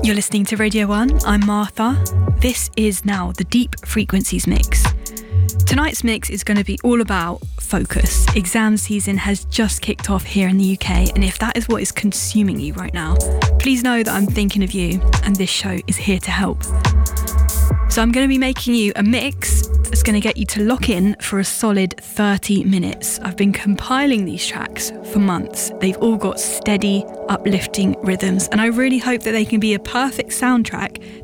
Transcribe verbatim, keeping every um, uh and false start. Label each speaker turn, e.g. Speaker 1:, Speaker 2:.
Speaker 1: You're listening to Radio one. I'm Martha. This is now the Deep Frequencies mix. Tonight's mix is going to be all about focus. Exam season has just kicked off here in the U K, and if that is what is consuming you right now, please know that I'm thinking of you, and this show is here to help. So I'm going to be making you a mix that's going to get you to lock in for a solid thirty minutes. I've been compiling these tracks for months. They've all got steady, uplifting rhythms, and I really hope that they can be a perfect soundtrack